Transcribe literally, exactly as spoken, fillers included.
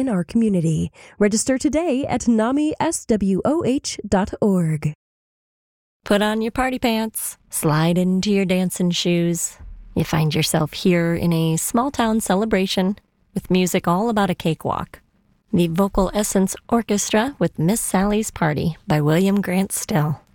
in our community. Register today at N A M I S W O H dot org. Put on your party pants, slide into your dancing shoes. You find yourself here in a small-town celebration with music all about a cakewalk. The Vocal Essence Orchestra with Miss Sally's Party by William Grant Still.